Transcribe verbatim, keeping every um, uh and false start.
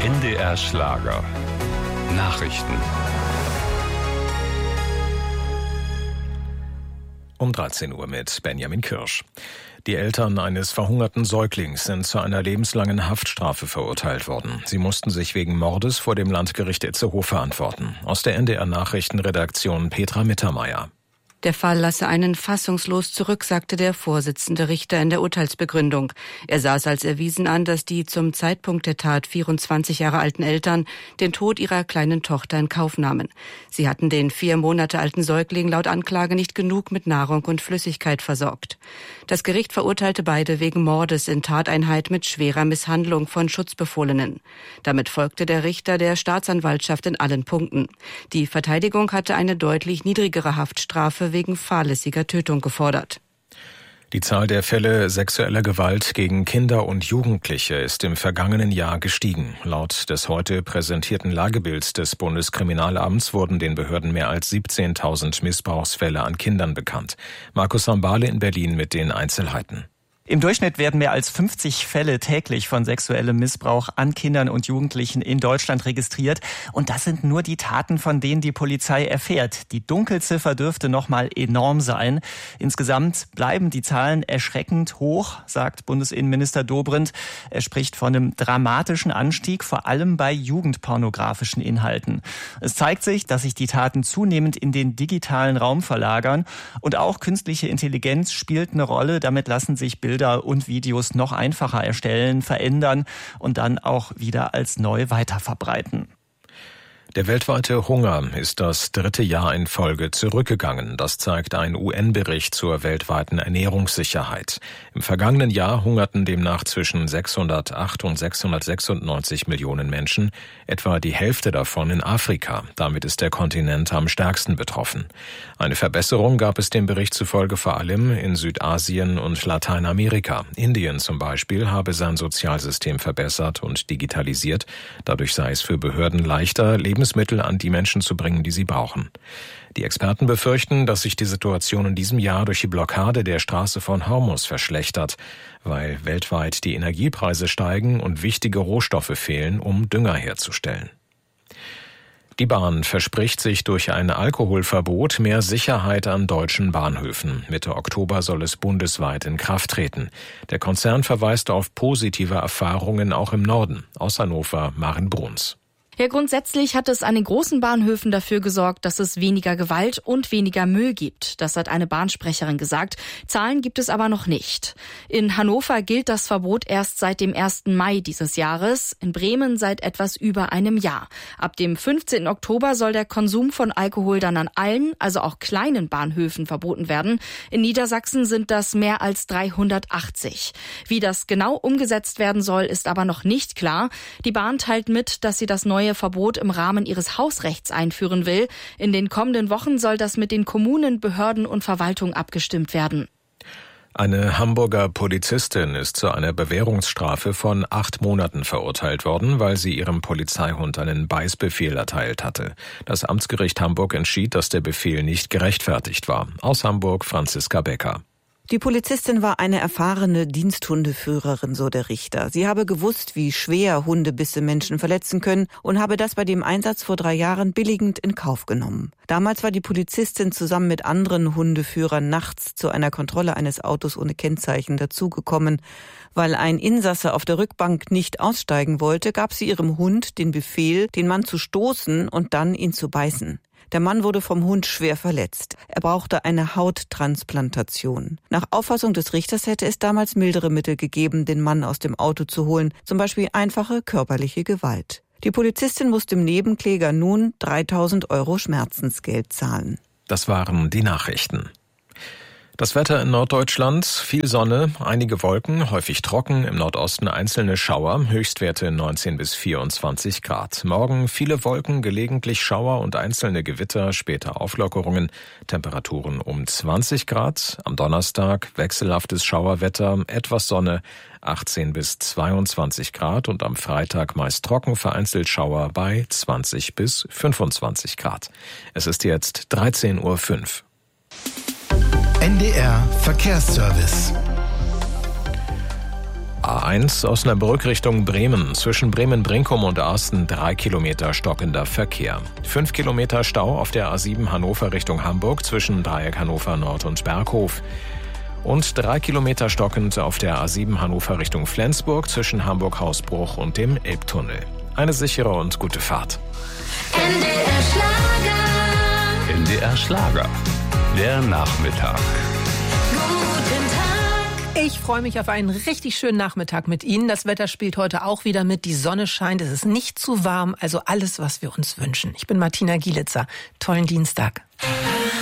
N D R Schlager. Nachrichten. Um dreizehn Uhr mit Benjamin Kirsch. Die Eltern eines verhungerten Säuglings sind zu einer lebenslangen Haftstrafe verurteilt worden. Sie mussten sich wegen Mordes vor dem Landgericht Itzehoe verantworten. Aus der N D R Nachrichtenredaktion Petra Mittermeier. Der Fall lasse einen fassungslos zurück, sagte der Vorsitzende Richter in der Urteilsbegründung. Er sah es als erwiesen an, dass die zum Zeitpunkt der Tat vierundzwanzig Jahre alten Eltern den Tod ihrer kleinen Tochter in Kauf nahmen. Sie hatten den vier Monate alten Säugling laut Anklage nicht genug mit Nahrung und Flüssigkeit versorgt. Das Gericht verurteilte beide wegen Mordes in Tateinheit mit schwerer Misshandlung von Schutzbefohlenen. Damit folgte der Richter der Staatsanwaltschaft in allen Punkten. Die Verteidigung hatte eine deutlich niedrigere Haftstrafe wegen fahrlässiger Tötung gefordert. Die Zahl der Fälle sexueller Gewalt gegen Kinder und Jugendliche ist im vergangenen Jahr gestiegen. Laut des heute präsentierten Lagebilds des Bundeskriminalamts wurden den Behörden mehr als siebzehntausend Missbrauchsfälle an Kindern bekannt. Markus Sambale in Berlin mit den Einzelheiten. Im Durchschnitt werden mehr als fünfzig Fälle täglich von sexuellem Missbrauch an Kindern und Jugendlichen in Deutschland registriert. Und das sind nur die Taten, von denen die Polizei erfährt. Die Dunkelziffer dürfte noch mal enorm sein. Insgesamt bleiben die Zahlen erschreckend hoch, sagt Bundesinnenminister Dobrindt. Er spricht von einem dramatischen Anstieg, vor allem bei jugendpornografischen Inhalten. Es zeigt sich, dass sich die Taten zunehmend in den digitalen Raum verlagern. Und auch künstliche Intelligenz spielt eine Rolle. Damit lassen sich Bilder Bilder und Videos noch einfacher erstellen, verändern und dann auch wieder als neu weiterverbreiten. Der weltweite Hunger ist das dritte Jahr in Folge zurückgegangen. Das zeigt ein U N-Bericht zur weltweiten Ernährungssicherheit. Im vergangenen Jahr hungerten demnach zwischen sechshundertacht und sechshundertsechsundneunzig Millionen Menschen, etwa die Hälfte davon in Afrika. Damit ist der Kontinent am stärksten betroffen. Eine Verbesserung gab es dem Bericht zufolge vor allem in Südasien und Lateinamerika. Indien zum Beispiel habe sein Sozialsystem verbessert und digitalisiert. Dadurch sei es für Behörden leichter, Lebensmittel an die Menschen zu bringen, die sie brauchen. Die Experten befürchten, dass sich die Situation in diesem Jahr durch die Blockade der Straße von Hormuz verschlechtert, weil weltweit die Energiepreise steigen und wichtige Rohstoffe fehlen, um Dünger herzustellen. Die Bahn verspricht sich durch ein Alkoholverbot mehr Sicherheit an deutschen Bahnhöfen. Mitte Oktober soll es bundesweit in Kraft treten. Der Konzern verweist auf positive Erfahrungen auch im Norden. Aus Hannover, Maren Bruns. Ja, grundsätzlich hat es an den großen Bahnhöfen dafür gesorgt, dass es weniger Gewalt und weniger Müll gibt. Das hat eine Bahnsprecherin gesagt. Zahlen gibt es aber noch nicht. In Hannover gilt das Verbot erst seit dem ersten Mai dieses Jahres, in Bremen seit etwas über einem Jahr. Ab dem fünfzehnten Oktober soll der Konsum von Alkohol dann an allen, also auch kleinen Bahnhöfen verboten werden. In Niedersachsen sind das mehr als dreihundertachtzig. Wie das genau umgesetzt werden soll, ist aber noch nicht klar. Die Bahn teilt mit, dass sie das neue Verbot im Rahmen ihres Hausrechts einführen will. In den kommenden Wochen soll das mit den Kommunen, Behörden und Verwaltung abgestimmt werden. Eine Hamburger Polizistin ist zu einer Bewährungsstrafe von acht Monaten verurteilt worden, weil sie ihrem Polizeihund einen Beißbefehl erteilt hatte. Das Amtsgericht Hamburg entschied, dass der Befehl nicht gerechtfertigt war. Aus Hamburg Franziska Becker. Die Polizistin war eine erfahrene Diensthundeführerin, so der Richter. Sie habe gewusst, wie schwer Hundebisse Menschen verletzen können und habe das bei dem Einsatz vor drei Jahren billigend in Kauf genommen. Damals war die Polizistin zusammen mit anderen Hundeführern nachts zu einer Kontrolle eines Autos ohne Kennzeichen dazugekommen. Weil ein Insasse auf der Rückbank nicht aussteigen wollte, gab sie ihrem Hund den Befehl, den Mann zu stoßen und dann ihn zu beißen. Der Mann wurde vom Hund schwer verletzt. Er brauchte eine Hauttransplantation. Nach Auffassung des Richters hätte es damals mildere Mittel gegeben, den Mann aus dem Auto zu holen, zum Beispiel einfache körperliche Gewalt. Die Polizistin muss dem Nebenkläger nun dreitausend Euro Schmerzensgeld zahlen. Das waren die Nachrichten. Das Wetter in Norddeutschland, viel Sonne, einige Wolken, häufig trocken, im Nordosten einzelne Schauer, Höchstwerte neunzehn bis vierundzwanzig Grad. Morgen viele Wolken, gelegentlich Schauer und einzelne Gewitter, später Auflockerungen, Temperaturen um zwanzig Grad. Am Donnerstag wechselhaftes Schauerwetter, etwas Sonne, achtzehn bis zweiundzwanzig Grad und am Freitag meist trocken, vereinzelt Schauer bei zwanzig bis fünfundzwanzig Grad. Es ist jetzt dreizehn Uhr fünf. N D R Verkehrsservice. A eins Osnabrück Richtung Bremen. Zwischen Bremen-Brinkum und Arsten drei Kilometer stockender Verkehr. Fünf Kilometer Stau auf der A sieben Hannover Richtung Hamburg zwischen Dreieck Hannover Nord und Berghof. Und drei Kilometer stockend auf der A sieben Hannover Richtung Flensburg zwischen Hamburg-Hausbruch und dem Elbtunnel. Eine sichere und gute Fahrt. N D R Schlager. N D R Schlager. Der Nachmittag. Ich freue mich auf einen richtig schönen Nachmittag mit Ihnen. Das Wetter spielt heute auch wieder mit. Die Sonne scheint, es ist nicht zu warm. Also alles, was wir uns wünschen. Ich bin Martina Gielitzer. Tollen Dienstag.